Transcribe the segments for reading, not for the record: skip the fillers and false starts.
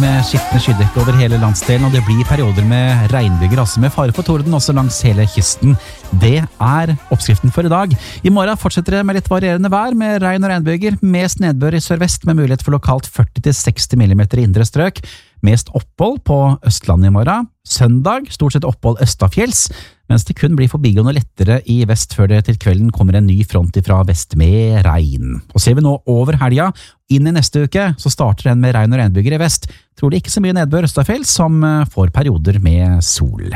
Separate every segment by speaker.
Speaker 1: med skiftende skydekke over hele landsdelen, og det blir perioder med regnbyger, altså med fare for torden også langs hele kysten. Det oppskriften for i dag. I morgen fortsetter det med litt varierende vær, med regn og regnbyger, mest nedbør i sørvest med mulighet for lokalt 40-60 mm i indre strøk. Mest opphold på Østlandet i morgen. Søndag, stort sett opphold østafjells, mens det kun blir forbigående lettere i vest før det til kvelden kommer en ny front fra vest med regn. Og ser vi nå over helga, inn i neste uke, så starter den med regn og regnbyger i vest. Tror det ikke så mye nedbør østafjells, som får perioder med sol.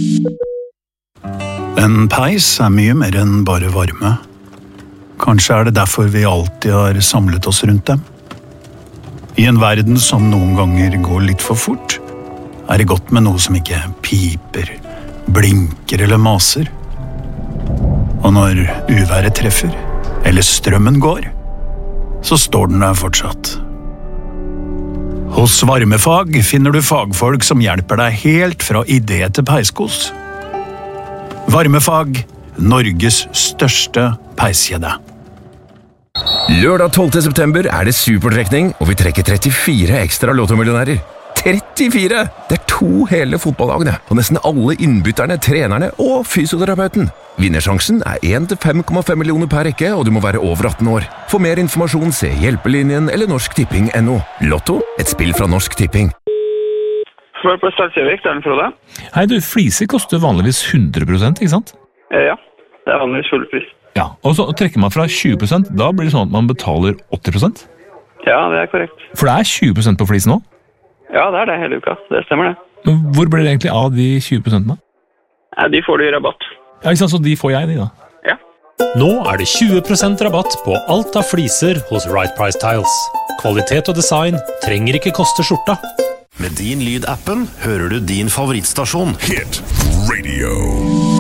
Speaker 2: En peis mye mer enn bare varme. Kanskje det derfor vi alltid har samlet oss rundt dem. I en verden som noen ganger går litt for fort, det godt med noe som ikke piper, blinker eller maser. Og når uværet treffer, eller strømmen går, så står den der fortsatt. Hos Varmefag finner du fagfolk som hjelper deg helt fra idé til peiskos. Varmefag, Norges største peiskjede.
Speaker 3: Lørdag 12. september det supertrekning, og vi trekker 34 ekstra lottomillionærer. 34! Det 2 hele fotballagene, og nesten alle innbytterne, trenerne og fysioterapeuten. Vinnersjansen 1 til 5,5 millioner per rekke, og du må være over 18 år. For mer informasjon se Hjelpelinjen eller norsktipping.no. Lotto, et spill fra Norsk Tipping.
Speaker 4: Svar på Startsjøvik, det den Frode.
Speaker 5: Hei du, fliser koster vanligvis 100%, ikke sant?
Speaker 4: Ja, det vanligvis full pris.
Speaker 5: Ja, og så trekker man fra 20%, da blir det sånn at man betaler 80%?
Speaker 4: Ja, det korrekt.
Speaker 5: For det 20% på flisen nå?
Speaker 4: Ja, det det hele uka, det stemmer det.
Speaker 5: Men hvor blir det egentlig av de 20%?
Speaker 4: Ja, de får du i rabatt.
Speaker 5: Ja, ikke sant, så de får jeg de da?
Speaker 4: Ja.
Speaker 6: Nå det 20% rabatt på alt av fliser hos Right Price Tiles. Kvalitet og design trenger ikke koste skjorta.
Speaker 7: Med din Lyd-appen hører du din favorittstasjon.
Speaker 8: Hit Radio.